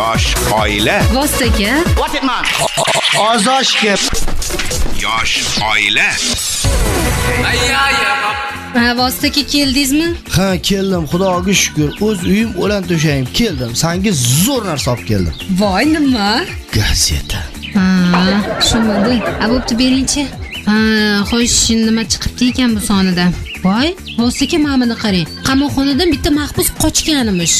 Yosh oila. Vositaka. What it man? Ozoshga. Yosh oila. Vositaka keldingizmi? Ha, keldim, xudoga shukr. O'z uyim o'lan to'shayim keldim. Senga zo'r narsa olib keldim. Voy, nima? Gazeta. Tushunmadim. Bo'pti, beringchi. Xo'sh, nima chiqibdi ekan bu sonida? Voy, vositaka mana qarang. Qamoqxonadan bitta mahbus qochganmish.